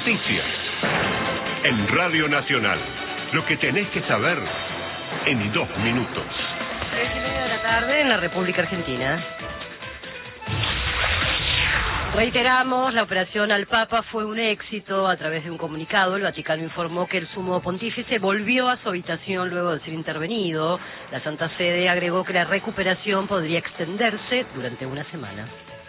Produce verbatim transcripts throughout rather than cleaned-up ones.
Noticias. En Radio Nacional. Lo que tenés que saber en dos minutos. Tres y media de la tarde en la República Argentina. Reiteramos, la operación al Papa fue un éxito. A través de un comunicado, el Vaticano informó que el sumo pontífice volvió a su habitación luego de ser intervenido. La Santa Sede agregó que la recuperación podría extenderse durante una semana.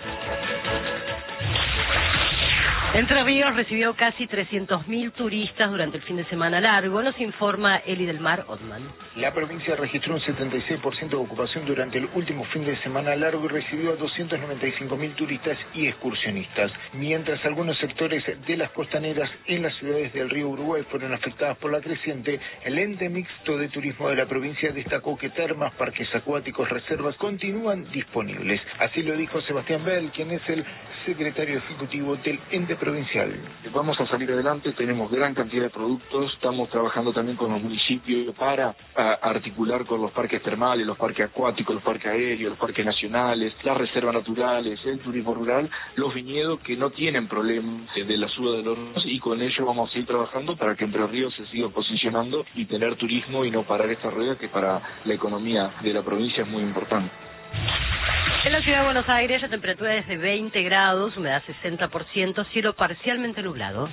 Entre Ríos recibió casi trescientos mil turistas durante el fin de semana largo, nos informa Eli del Mar Otman. La provincia registró un setenta y seis por ciento de ocupación durante el último fin de semana largo y recibió a doscientos noventa y cinco mil turistas y excursionistas, mientras algunos sectores de las costaneras en las ciudades del río Uruguay fueron afectadas por la creciente. El ente mixto de turismo de la provincia destacó que termas, parques acuáticos, reservas continúan disponibles. Así lo dijo Sebastián Bell, quien es el secretario ejecutivo del ente provincial. Vamos a salir adelante, tenemos gran cantidad de productos, estamos trabajando también con los municipios para a, articular con los parques termales, los parques acuáticos, los parques aéreos, los parques nacionales, las reservas naturales, el turismo rural, los viñedos que no tienen problemas de la suba de los ríos, y con ello vamos a seguir trabajando para que Entre Ríos se siga posicionando y tener turismo y no parar esta rueda que para la economía de la provincia es muy importante. En la ciudad de Buenos Aires la temperatura es de veinte grados, humedad sesenta por ciento, cielo parcialmente nublado.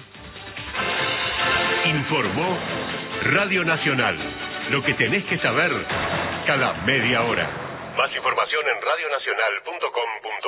Informó Radio Nacional. Lo que tenés que saber cada media hora. Más información en radionacional punto com punto